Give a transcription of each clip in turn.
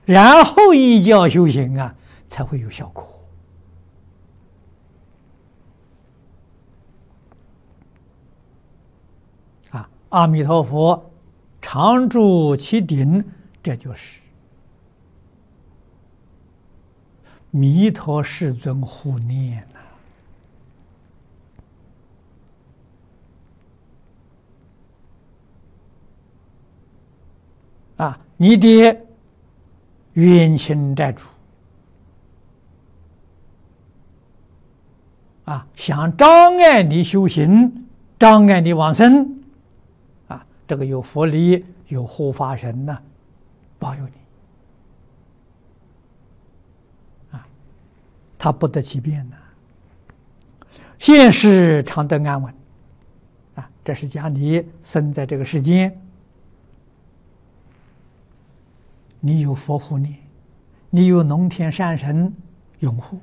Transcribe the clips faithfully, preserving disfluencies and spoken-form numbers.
然后依教修行啊，才会有效果。啊，阿弥陀佛常住其顶，这就是弥陀世尊护念呐。啊，你的冤亲债主啊，想障碍你修行，障碍你往生啊，这个有佛力，有护法神呢，保佑你啊，他不得其便呐。现世常得安稳啊，这是讲你生在这个世间，你有佛护念，你有龙天善神拥护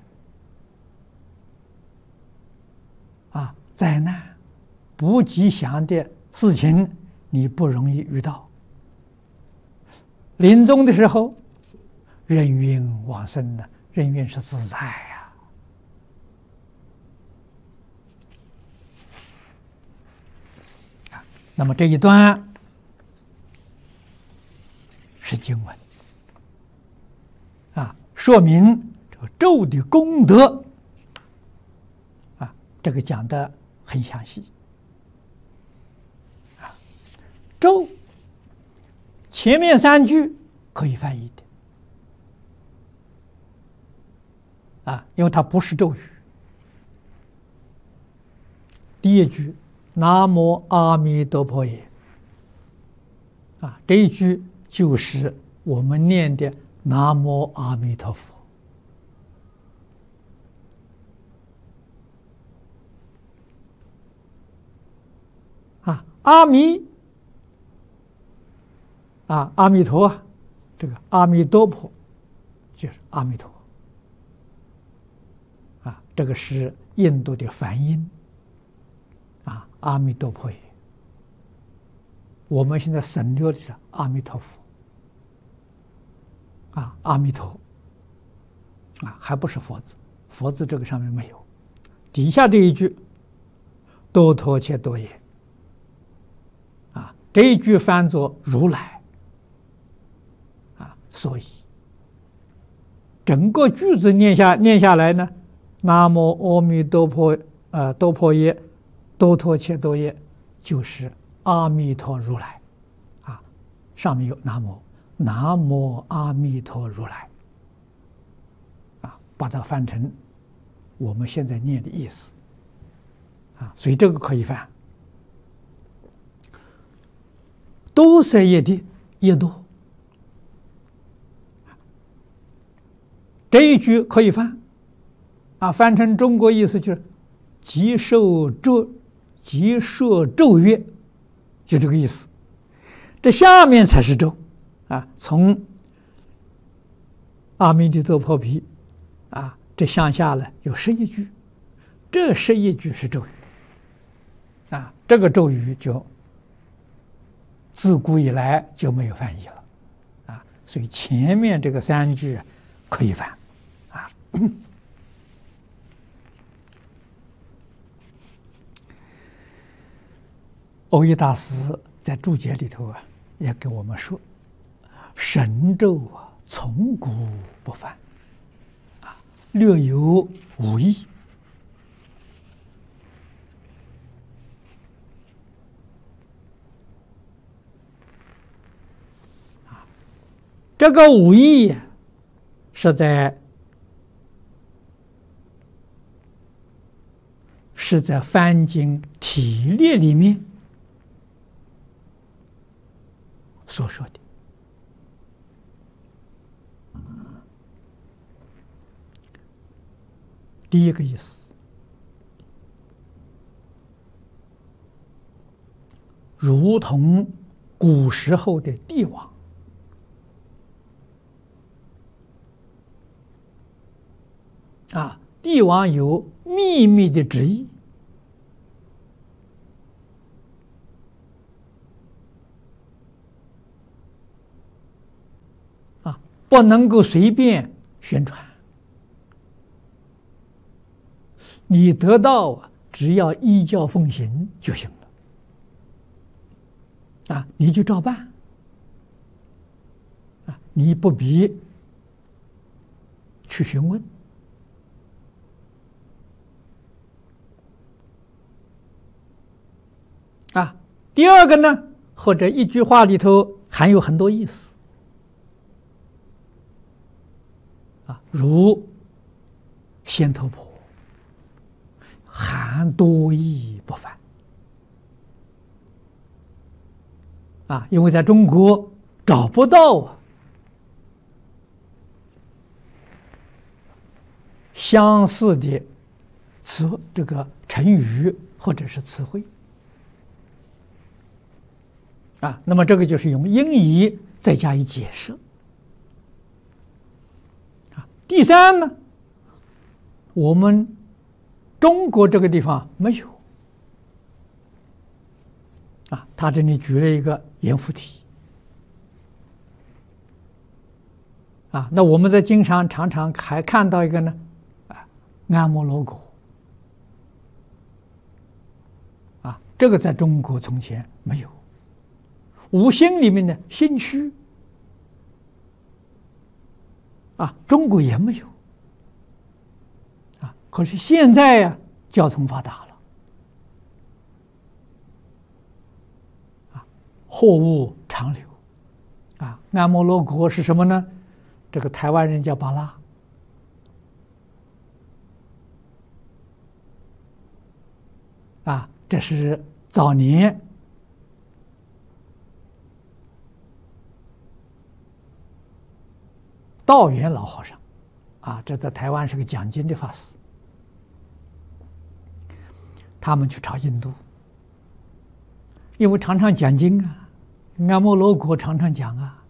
啊，灾难不吉祥的事情你不容易遇到。临终的时候，人愿往生呢，人愿是自在呀、啊。那么这一段是经文啊，说明这个咒的功德啊，这个讲的很详细啊。咒前面三句可以翻译的啊，因为它不是咒语。第一句“南无阿弥陀佛也”啊，这一句就是我们念的“南无阿弥陀佛”啊，阿弥啊，阿弥陀啊，这个阿弥陀佛就是阿弥陀啊，这个是印度的梵音啊，阿弥陀佛也。我们现在省略的是阿弥陀佛啊，阿弥陀啊，还不是佛字，佛字这个上面没有。底下这一句多陀切多也啊，这一句翻作如来啊，所以整个句子念下念下来呢，南无阿弥陀佛呃多婆耶多陀切多耶，就是阿弥陀如来啊，上面有南无南无阿弥陀如来啊，把它翻成我们现在念的意思啊，所以这个可以翻。多色业的业多，这一句可以翻啊，翻成中国意思就是即受咒，即受咒曰，就这个意思。这下面才是咒啊，从阿弥陀佛毗啊，这向下了有十一句，这十一句是咒语啊，这个咒语就自古以来就没有翻译了啊，所以前面这个三句可以翻啊。蕅益大师在注解里头啊，也给我们说，神咒啊，从古不翻啊，略有五义啊。这个五义是在是在梵经体列里面所说的。第一个意思，如同古时候的帝王啊，帝王有秘密的旨意啊， 不能够随便宣传。你得到啊，只要依教奉行就行了。啊，你就照办。啊，你不必去询问。啊，第二个呢，或者一句话里头含有很多意思。啊，如先头婆，含多义不凡。啊，因为在中国找不到啊相似的词这个成语或者是词汇。啊，那么这个就是用音译再加以解释。啊，第三呢，我们中国这个地方没有。啊，他这里举了一个阎浮提。啊，那我们在经常常常还看到一个呢，啊，安摩罗果。啊，这个在中国从前没有。五行里面的心虚，啊，中国也没有，啊，可是现在呀、啊，交通发达了，啊，货物长流，啊，安摩罗果是什么呢？这个台湾人叫巴拉，啊，这是早年。道元老和尚，啊，这在台湾是个讲经的法师。他们去朝印度，因为常常讲经啊，安摩罗果常常讲啊，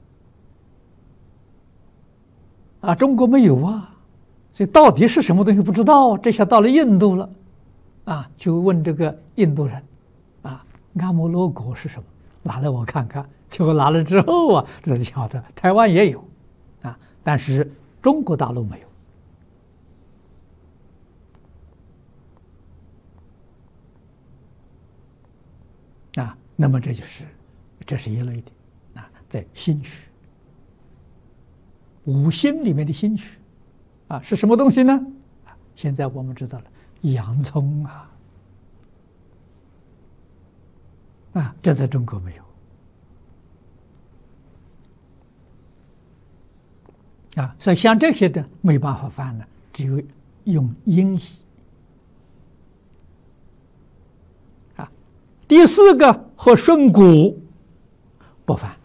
啊，中国没有啊，所以到底是什么东西不知道。这下到了印度了，啊，就问这个印度人，啊，安摩罗果是什么？拿来我看看。结果拿了之后啊，这就晓得台湾也有。但是中国大陆没有啊，那么这就是这是一类的啊，在心虚，五行里面的心虚啊是什么东西呢？啊，现在我们知道了，洋葱啊，啊，这在中国没有。啊，所以像这些的没办法翻呢，只有用音译。啊，第四个和顺古不翻。